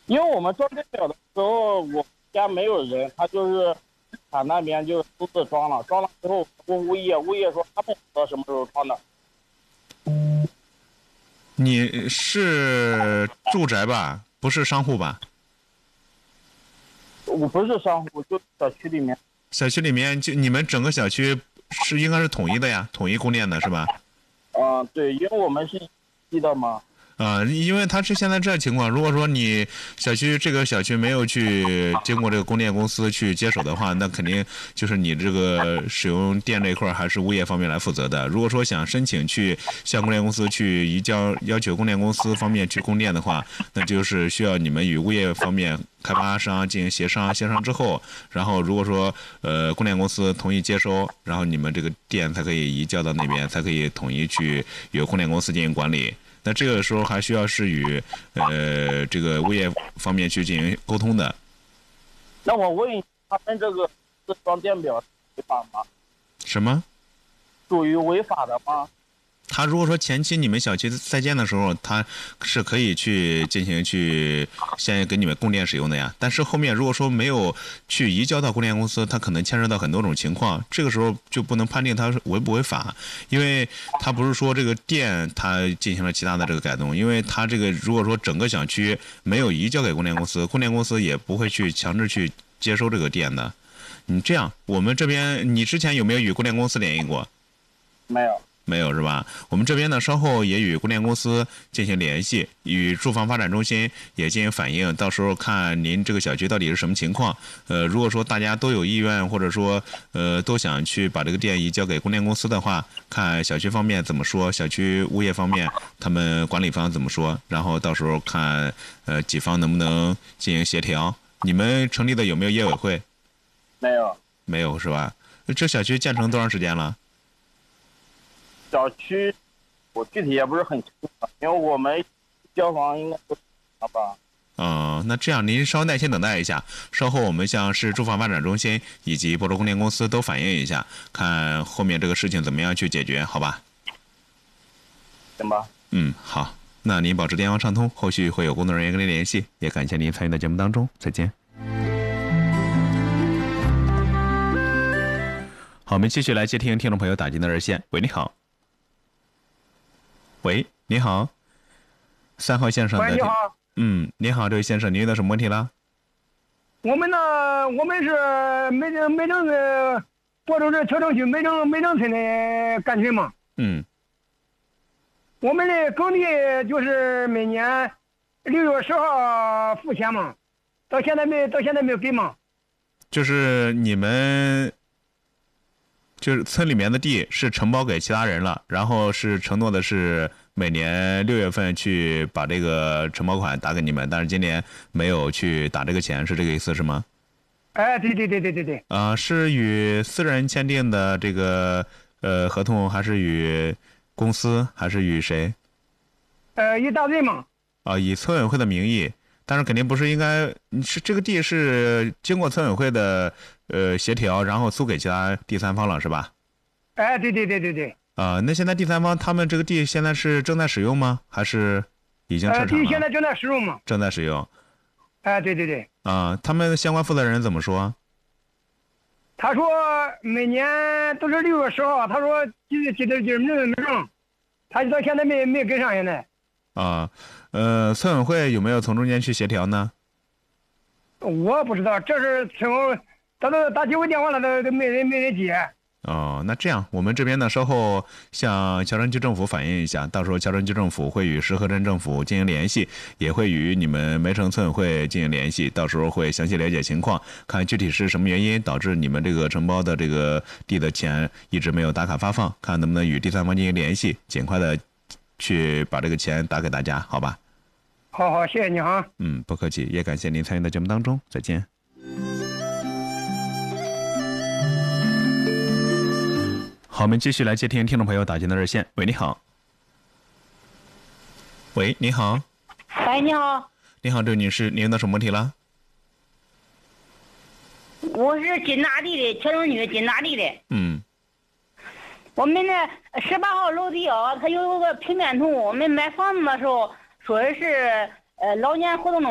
因为我们装电表的时候，我家没有人，他那边就私自装了，装了之后问物业，物业说他们不知道什么时候装的。 你是住宅吧？不是商户吧？ 我不是商户，就小区里面。 小区里面就你们整个小区应该是统一的呀，统一供电的是吧？ 对，因为我们是一期的嘛。 因为它是现在这情况，如果说你这个小区没有去经过这个供电公司去接手的话，那肯定就是你这个使用电这一块还是物业方面来负责的。如果说想申请去向供电公司去移交，要求供电公司方面去供电的话，那就是需要你们与物业方面开发商进行协商，协商之后，然后如果说供电公司同意接收，然后你们这个电才可以移交到那边，才可以统一去由供电公司进行管理。那这个时候还需要是与这个物业方面去进行沟通的。 那我问一下，他们这个自装电表违法吗？ 什么？ 属于违法的吗？ 他如果说前期你们小区在建的时候，他是可以去进行先给你们供电使用的呀。但是后面如果说没有去移交到供电公司，他可能牵涉到很多种情况，这个时候就不能判定它违不违法，因为他不是说这个电它进行了其他的这个改动，因为他这个如果说整个小区没有移交给供电公司，供电公司也不会去强制去接收这个电的。你这样，我们这边你之前有没有与供电公司联系过？ 没有。 没有是吧？我们这边呢，稍后也与供电公司进行联系，与住房发展中心也进行反映，到时候看您这个小区到底是什么情况。如果说大家都有意愿，或者说都想去把这个电移交给供电公司的话，看小区方面怎么说，小区物业方面他们管理方怎么说，然后到时候看几方能不能进行协调。你们成立的有没有业委会？ 没有。 没有是吧？这小区建成多长时间了？ 小区我具体也不是很清楚，因为我们交房应该都好吧。 那这样您稍耐心等待一下，稍后我们向市住房发展中心以及播州供电公司都反映一下，看后面这个事情怎么样去解决，好吧？ 行吧。 好，那您保持电话畅通，后续会有工作人员跟您联系，也感谢您参与到节目当中，再见。好，我们继续来接听听众朋友打进的热线。喂，你好。喂，你好，3号线上的。 喂，你好。 你好，这位先生，您遇到什么问题了？ 我们是梅城的播州市谯城区梅城村的干群嘛。我们的耕地就是每年6月10号付钱嘛，到现在没有给嘛。 就是你们就是村里面的地是承包给其他人了，然后是承诺的是每年6月份去把这个承包款打给你们，但是今年没有去打这个钱，是这个意思是吗？ 哎，对。 是与私人签订的这个合同，还是与公司，还是与谁？ 一大队嘛。 以村委会的名义，但是肯定不是应该是这个地是经过村委会的协调，然后租给其他第三方了，是吧？ 哎，对。 那现在第三方他们这个地现在是正在使用吗？还是已经撤场了？ 地现在正在使用嘛。 正在使用。 哎，对。 他们相关负责人怎么说？ 他说每年都是6月10号，他说记得没剩，他到现在没跟上现在。 村委会有没有从中间去协调呢？ 我不知道，这是村委，他都打几回电话了，都没人接。 那这样，我们这边呢，稍后向谯城区政府反映一下，到时候谯城区政府会与石河镇政府进行联系，也会与你们梅城村委会进行联系，到时候会详细了解情况，看具体是什么原因导致你们这个承包的这个地的钱一直没有打卡发放，看能不能与第三方进行联系，尽快的去把这个钱打给大家，好吧？ 好，谢谢你哈。 不客气，也感谢您参与到节目当中，再见。好，我们继续来接听听众朋友打进的热线。喂，你好。喂，你好。 喂，你好。 你好，这位女士，您遇到什么问题了？ 我是金大地的，谯城区金大地的。我们那18号楼底它有个平面图，我们买房子的时候说的是老年活动中